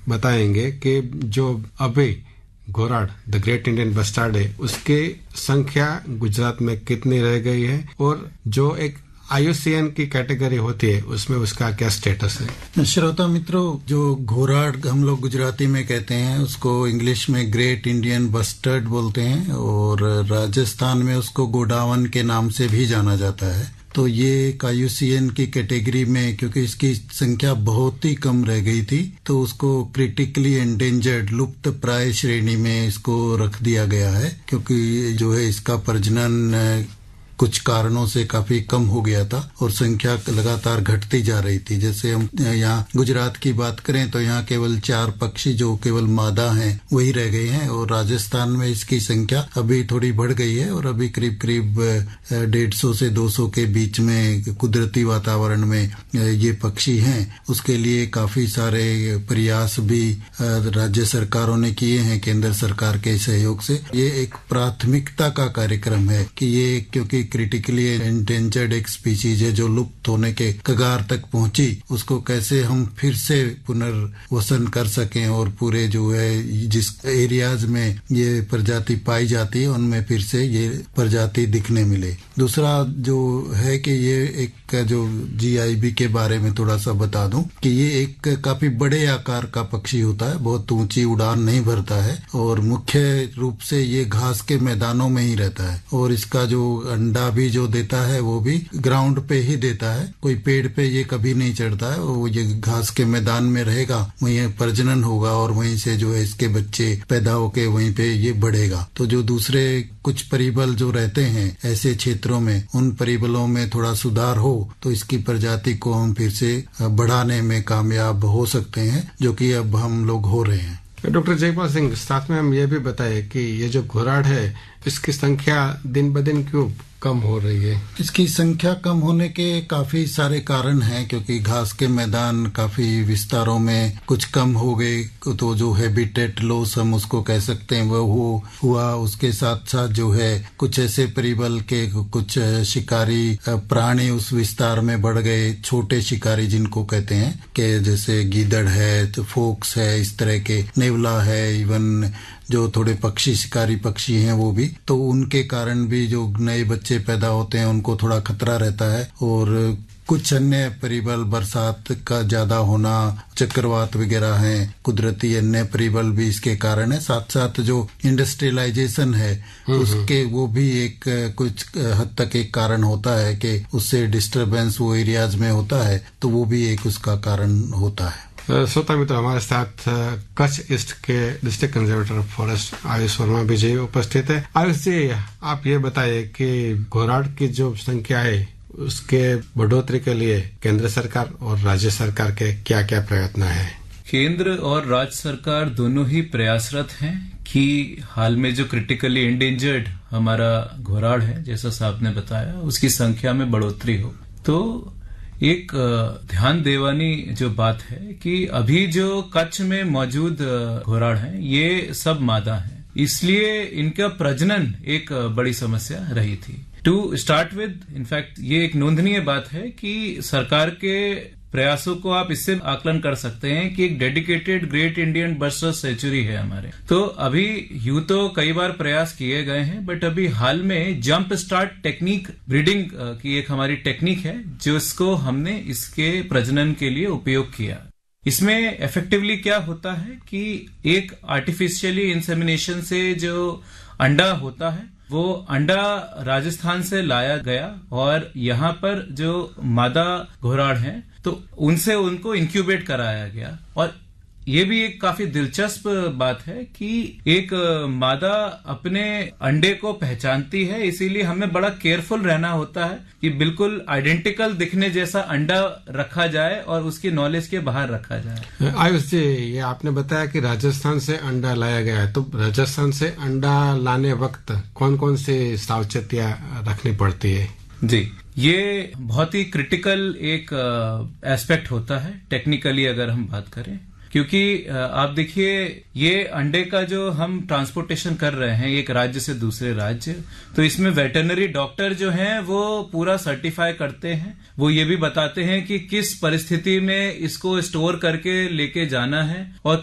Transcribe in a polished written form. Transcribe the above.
बताएंगे कि जो अभी Ghorad the great Indian bustard है उसके संख्या गुजरात में कितनी रह गई है और जो एक IUCN की कैटेगरी होती है उसमें उसका क्या स्टेटस है। श्रोता मित्रों, जो घोराड हम लोग गुजराती में कहते हैं उसको इंग्लिश में ग्रेट इंडियन बस्टर्ड बोलते हैं और राजस्थान में उसको गोडावन के नाम से भी जाना जाता है। तो ये एक IUCN की कैटेगरी में, क्योंकि इसकी संख्या बहुत ही कम रह गई थी, तो उसको क्रिटिकली एंडेंजर्ड लुप्त प्राय श्रेणी में इसको रख दिया गया है, क्योंकि जो है इसका प्रजनन कुछ कारणों से काफी कम हो गया था और संख्या लगातार घटती जा रही थी। जैसे हम यहाँ गुजरात की बात करें तो यहाँ केवल 4 पक्षी जो केवल मादा हैं वही रह गए हैं और राजस्थान में इसकी संख्या अभी थोड़ी बढ़ गई है और अभी करीब करीब 150 से 200 के बीच में कुदरती वातावरण में ये पक्षी हैं। उसके लिए काफी सारे प्रयास भी राज्य सरकारों ने किए हैं केंद्र सरकार के सहयोग से। ये एक प्राथमिकता का कार्यक्रम है कि ये क्योंकि क्रिटिकली एंडेंजर्ड एक स्पीशीज है जो लुप्त होने के कगार तक पहुंची, उसको कैसे हम फिर से पुनर्वसन कर सकें और पूरे जो है जिस एरियाज में ये प्रजाति पाई जाती है उनमें फिर से ये प्रजाति दिखने मिले। दूसरा जो है कि ये एक जो GIB के बारे में थोड़ा सा बता दूं कि ये एक काफी बड़े आकार का पक्षी होता है, बहुत ऊंची उड़ान नहीं भरता है और मुख्य रूप से ये घास के मैदानों में ही रहता है और इसका जो अंडा भी जो देता है वो भी ग्राउंड पे ही देता है, कोई पेड़ पे ये कभी नहीं चढ़ता है। वो ये घास के मैदान में रहेगा, वहीं प्रजनन होगा और वहीं से जो है इसके बच्चे पैदा होके वहीं पे ये बढ़ेगा। तो जो दूसरे कुछ परिबल जो रहते हैं ऐसे क्षेत्रों में, उन परिबलों में थोड़ा सुधार हो तो इसकी प्रजाति को हम फिर से बढ़ाने में कामयाब हो सकते हैं, जो कि अब हम लोग हो रहे हैं। डॉक्टर जयपाल सिंह, साथ में हम ये भी बताए कि ये जो घोराड है इसकी संख्या दिन ब दिन क्यों कम हो रही है? इसकी संख्या कम होने के काफी सारे कारण हैं, क्योंकि घास के मैदान काफी विस्तारों में कुछ कम हो गए, तो जो हैबिटेट लॉस हम उसको कह सकते हैं वो हुआ। उसके साथ साथ जो है कुछ ऐसे परिबल के कुछ शिकारी प्राणी उस विस्तार में बढ़ गए, छोटे शिकारी जिनको कहते हैं, कि जैसे गीदड़ है, तो फोक्स है, इस तरह के नेवला है, इवन जो थोड़े पक्षी शिकारी पक्षी हैं वो भी, तो उनके कारण भी जो नए बच्चे पैदा होते हैं उनको थोड़ा खतरा रहता है। और कुछ अन्य परिबल, बरसात का ज्यादा होना, चक्रवात वगैरह हैं, कुदरती अन्य परिबल भी इसके कारण है। साथ साथ जो इंडस्ट्रियलाइजेशन है उसके वो भी एक कुछ हद तक एक कारण होता है कि उससे डिस्टरबेंस वो एरियाज में होता है, तो वो भी एक उसका कारण होता है। श्रोता मित्र, हमारे साथ कच्छ ईस्ट के district conservator of forest Ayush Verma भी जी उपस्थित है। आयुष जी, आप ये बताइए कि घोराड की जो संख्या है उसके बढ़ोतरी के लिए केंद्र सरकार और राज्य सरकार के क्या क्या प्रयत्न है? केंद्र और राज्य सरकार दोनों ही प्रयासरत हैं कि हाल में जो क्रिटिकली एंडेंजर्ड हमारा घोराड है, जैसा साहब ने बताया, उसकी संख्या में बढ़ोतरी हो। तो एक ध्यान देवानी जो बात है कि अभी जो कच्छ में मौजूद घोराड हैं ये सब मादा हैं, इसलिए इनका प्रजनन एक बड़ी समस्या रही थी। टू स्टार्ट विद, इनफैक्ट ये एक नोंदनीय बात है कि सरकार के प्रयासों को आप इससे आकलन कर सकते हैं कि एक dedicated great Indian bustard century है हमारे। तो अभी यूं तो कई बार प्रयास किए गए हैं, बट अभी हाल में जंप स्टार्ट टेक्निक, ब्रीडिंग की एक हमारी टेक्निक है जिसको हमने इसके प्रजनन के लिए उपयोग किया। इसमें इफेक्टिवली क्या होता है कि एक आर्टिफिशियली इंसेमिनेशन से जो अंडा होता है वो अंडा राजस्थान से लाया गया और यहाँ पर जो मादा घोराड हैं तो उनसे उनको इंक्यूबेट कराया गया। और ये भी एक काफी दिलचस्प बात है कि एक मादा अपने अंडे को पहचानती है, इसीलिए हमें बड़ा केयरफुल रहना होता है कि बिल्कुल आइडेंटिकल दिखने जैसा अंडा रखा जाए और उसकी नॉलेज के बाहर रखा जाए। आयुष जी, ये आपने बताया कि राजस्थान से अंडा लाया गया है, तो राजस्थान से अंडा लाने वक्त कौन कौन सी सावचेतियां रखनी पड़ती है? जी, ये बहुत ही क्रिटिकल एक एस्पेक्ट होता है टेक्निकली अगर हम बात करें, क्योंकि आप देखिए ये अंडे का जो हम ट्रांसपोर्टेशन कर रहे हैं एक राज्य से दूसरे राज्य, तो इसमें वेटरनरी डॉक्टर जो हैं वो पूरा सर्टिफाई करते हैं। वो ये भी बताते हैं कि किस परिस्थिति में इसको स्टोर करके लेके जाना है और